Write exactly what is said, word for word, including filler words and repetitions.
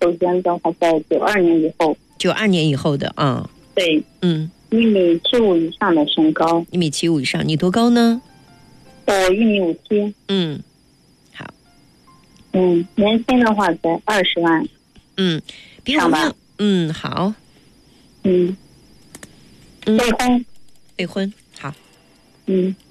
首先的话在九二年以后。 九二年以后的啊。 对。 嗯。 一米七五以上的身高。 一米七五以上，你多高呢？ 我一米五七。 嗯，好。 嗯，年薪的话在二十万。 嗯，比我们嗯好。 嗯，未婚。 未婚，好。 嗯。